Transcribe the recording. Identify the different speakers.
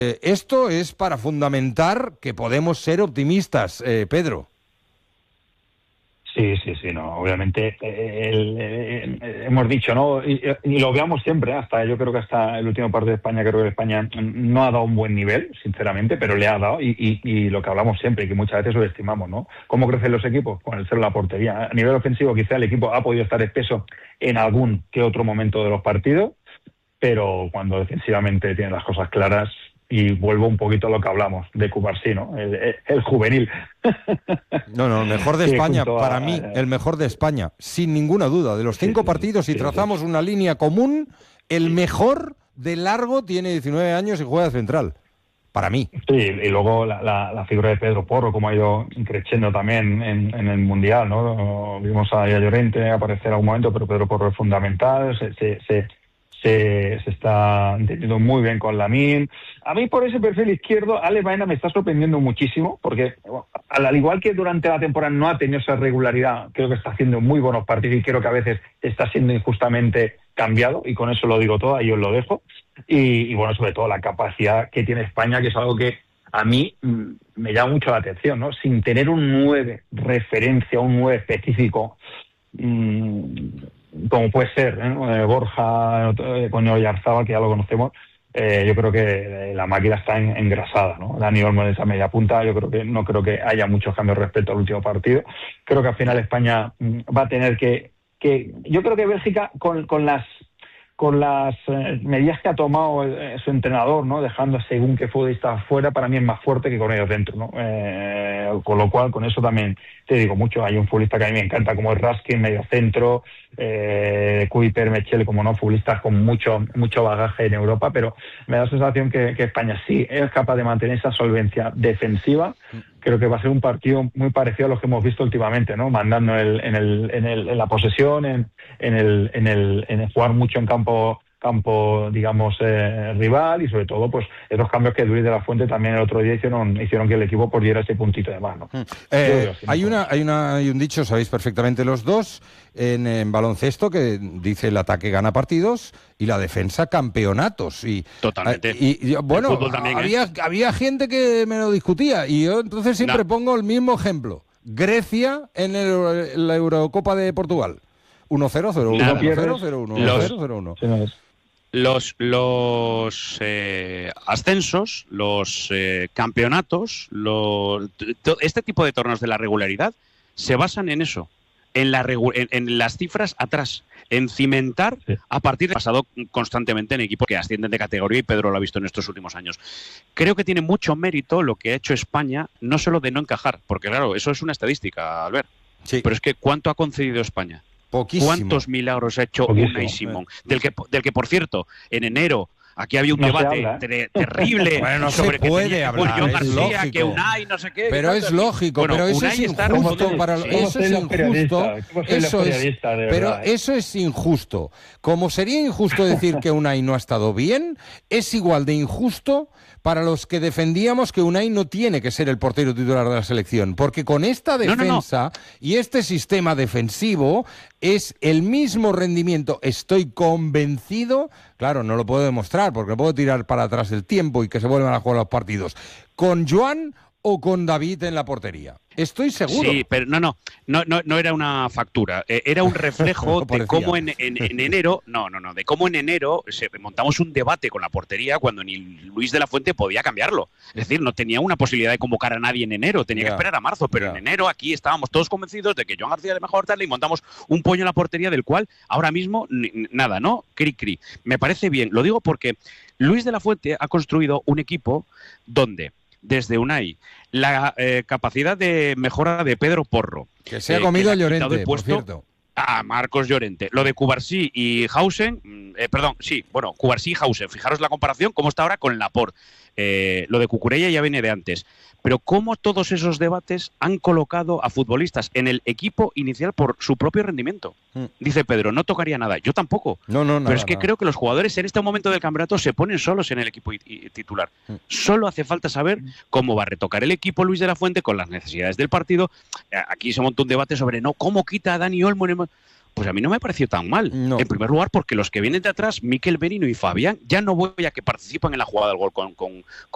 Speaker 1: Esto es para fundamentar que podemos ser optimistas, Pedro.
Speaker 2: Sí, no, obviamente hemos dicho, ¿no? Y lo veamos siempre, yo creo que hasta el último partido de España, creo que España no ha dado un buen nivel, sinceramente, pero le ha dado, y lo que hablamos siempre, y que muchas veces subestimamos, ¿no? ¿Cómo crecen los equipos? Con el cero en la portería. A nivel ofensivo, quizá el equipo ha podido estar espeso en algún que otro momento de los partidos, pero cuando defensivamente tiene las cosas claras. Y vuelvo un poquito a lo que hablamos de Cubarsí, ¿no? El juvenil.
Speaker 1: No, el mejor de España, para mí, el mejor de España, sin ninguna duda. De los 5 partidos, si trazamos una línea común, el mejor de largo tiene 19 años y juega de central. Para mí.
Speaker 2: Sí, y luego la figura de Pedro Porro, como ha ido creciendo también en el Mundial, ¿no? Vimos a Llorente aparecer en algún momento, pero Pedro Porro es fundamental, se está entendiendo muy bien con Lamine. A mí por ese perfil izquierdo, Ale Baena me está sorprendiendo muchísimo, porque al igual que durante la temporada no ha tenido esa regularidad, creo que está haciendo muy buenos partidos y creo que a veces está siendo injustamente cambiado, y con eso lo digo todo, ahí os lo dejo. Y bueno, sobre todo la capacidad que tiene España, que es algo que a mí me llama mucho la atención, ¿no? Sin tener un 9 referencia, un 9 específico, como puede ser Borja, con Oyarzabal, que ya lo conocemos, yo creo que la máquina está engrasada, ¿no? Dani Olmo en esa media punta, no creo que haya muchos cambios respecto al último partido. Creo que al final España va a tener que yo creo que Bélgica con las medidas que ha tomado su entrenador, ¿no? Dejando según qué futbolistas fuera, para mí es más fuerte que con ellos dentro, ¿no? Con lo cual, con eso también te digo mucho. Hay un futbolista que a mí me encanta, como es Raskin, medio centro, Kuiper, Mechel, como no, futbolistas con mucho bagaje en Europa, pero me da la sensación que España sí es capaz de mantener esa solvencia defensiva. Creo que va a ser un partido muy parecido a los que hemos visto últimamente, ¿no? Mandando en la posesión, en el jugar mucho en campo, digamos, rival, y sobre todo, pues, esos cambios que Luis de la Fuente también el otro día hicieron que el equipo pues diera ese puntito de más, ¿no?
Speaker 1: Hay un dicho, sabéis perfectamente los dos, en baloncesto, que dice: el ataque gana partidos y la defensa campeonatos.
Speaker 3: Totalmente.
Speaker 1: Bueno,
Speaker 3: también,
Speaker 1: había gente que me lo discutía, y yo entonces siempre pongo el mismo ejemplo. Grecia en la Eurocopa de Portugal. 1-0, 0-1, 1-0, 0-1, 1-0, 0-1.
Speaker 3: Los ascensos, los campeonatos, este tipo de torneos de la regularidad se basan en eso, en las cifras atrás, en cimentar a partir de pasado constantemente en equipos que ascienden de categoría, y Pedro lo ha visto en estos últimos años. Creo que tiene mucho mérito lo que ha hecho España, no solo de no encajar, porque claro, eso es una estadística, Albert,
Speaker 1: sí.
Speaker 3: Pero es que ¿cuánto ha concedido España?
Speaker 1: Poquísimo.
Speaker 3: ¿Cuántos milagros ha hecho Unai Simón? Del que, por cierto, en enero aquí había un debate terrible.
Speaker 1: Bueno, no
Speaker 3: sobre
Speaker 1: se puede hablar,
Speaker 3: John
Speaker 1: es
Speaker 3: García,
Speaker 1: lógico.
Speaker 3: que Unai, no sé qué.
Speaker 1: Pero es lógico,
Speaker 3: bueno,
Speaker 1: pero eso
Speaker 3: Unai
Speaker 1: es injusto para eso es injusto. Eso es injusto. Como sería injusto decir que Unai no ha estado bien, es igual de injusto para los que defendíamos que Unai no tiene que ser el portero titular de la selección, porque con esta defensa y este sistema defensivo es el mismo rendimiento, estoy convencido. Claro, no lo puedo demostrar porque no puedo tirar para atrás el tiempo y que se vuelvan a jugar los partidos, con Joan o con David en la portería. Estoy seguro.
Speaker 3: Sí, pero no era una factura, era un reflejo de cómo en enero, de cómo en enero montamos un debate con la portería cuando ni Luis de la Fuente podía cambiarlo. Es decir, no tenía una posibilidad de convocar a nadie en enero, tenía que esperar a marzo, pero en enero aquí estábamos todos convencidos de que Joan García era mejor tal, y montamos un pollo en la portería del cual ahora mismo nada, ¿no? Cri. Me parece bien, lo digo porque Luis de la Fuente ha construido un equipo donde desde Unai, la capacidad de mejora de Pedro Porro,
Speaker 1: que se ha comido a Llorente, por cierto,
Speaker 3: a Marcos Llorente, lo de Cubarsí y Hausen, Cubarsí y Hausen, fijaros la comparación, cómo está ahora con Laporte, lo de Cucurella ya viene de antes, pero cómo todos esos debates han colocado a futbolistas en el equipo inicial por su propio rendimiento. Dice Pedro, no tocaría nada, yo tampoco, pero es que creo que los jugadores en este momento del campeonato se ponen solos en el equipo titular. Solo hace falta saber cómo va a retocar el equipo Luis de la Fuente con las necesidades del partido. Aquí se monta un debate sobre cómo quita a Dani Olmo. Pues a mí no me ha parecido tan mal.
Speaker 1: No.
Speaker 3: En primer lugar, porque los que vienen de atrás, Mikel Merino y Fabián, ya no voy a que participan en la jugada del gol con